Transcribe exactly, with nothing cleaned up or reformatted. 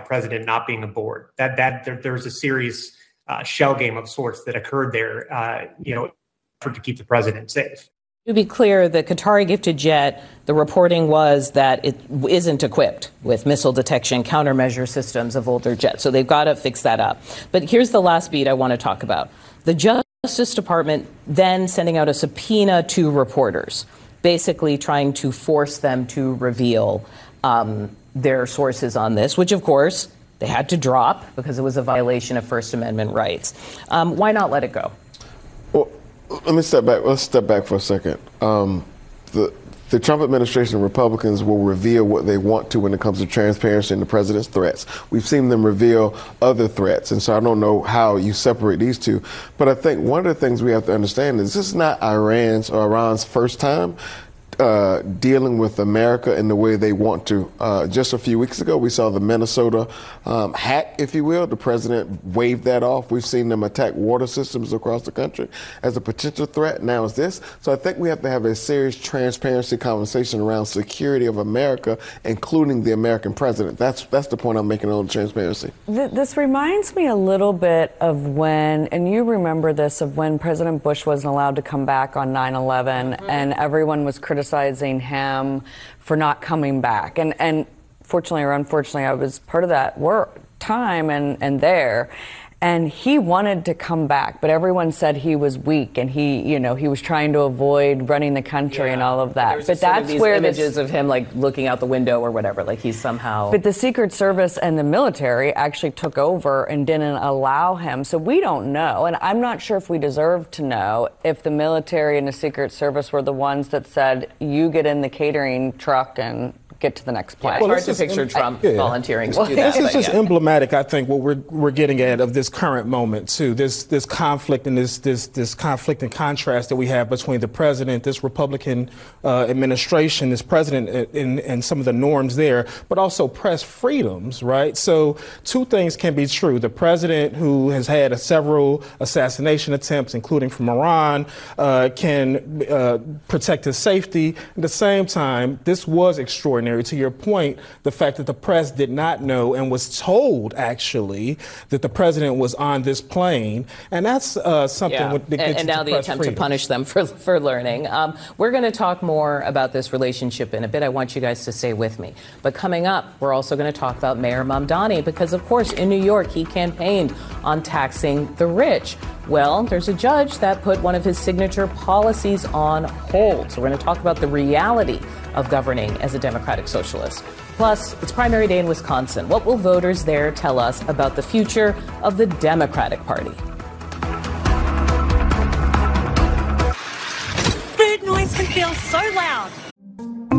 president not being aboard. That that there, there was a serious uh, shell game of sorts that occurred there, uh, you know, for to keep the president safe. To be clear, the Qatari gifted jet, the reporting was that it isn't equipped with missile detection countermeasure systems of older jets. So they've got to fix that up. But here's the last beat I want to talk about. The Justice Department then sending out a subpoena to reporters, basically trying to force them to reveal um, their sources on this, which, of course, they had to drop because it was a violation of First Amendment rights. Um, why not let it go? Well, let me step back. Let's step back for a second. Um, the the Trump administration and Republicans will reveal what they want to when it comes to transparency and the president's threats. We've seen them reveal other threats, and so I don't know how you separate these two. But I think one of the things we have to understand is this is not Iran's or Iran's first time Uh, dealing with America in the way they want to. Uh, just a few weeks ago, we saw the Minnesota um, hack, if you will. The president waved that off. We've seen them attack water systems across the country as a potential threat. Now is this. So I think we have to have a serious transparency conversation around security of America, including the American president. That's that's the point I'm making on transparency. This reminds me a little bit of when, and you remember this, of when President Bush wasn't allowed to come back on nine eleven, mm-hmm. and everyone was criticizing him for not coming back. And and fortunately or unfortunately, I was part of that work time and, and there. And he wanted to come back, but everyone said he was weak and he, you know, he was trying to avoid running the country yeah. and all of that. But that's these where images this, of him like looking out the window or whatever, like he's somehow. But the Secret Service and the military actually took over and didn't allow him. So we don't know, and I'm not sure if we deserve to know if the military and the Secret Service were the ones that said, "You get in the catering truck and get to the next place." Yeah, well, it's hard to picture em- Trump yeah. volunteering to well, do that. This is just yeah. emblematic, I think, what we're we're getting at of this current moment too. This this conflict and this this this conflict and contrast that we have between the president, this Republican uh, administration, this president, and, and some of the norms there, but also press freedoms, right? So two things can be true. The president, who has had a several assassination attempts, including from Iran, uh, can uh, protect his safety. At the same time, this was extraordinary. To your point, the fact that the press did not know and was told, actually, that the president was on this plane. And that's uh, something yeah. that gets And, and now the attempt freedom. to punish them for, for learning. Um, we're going to talk more about this relationship in a bit. I want you guys to stay with me. But coming up, we're also going to talk about Mayor Mamdani, because, of course, in New York, he campaigned on taxing the rich. Well, there's a judge that put one of his signature policies on hold. So we're going to talk about the reality of governing as a democratic socialist. Plus, it's primary day in Wisconsin. What will voters there tell us about the future of the Democratic Party? Food noise can feel so loud,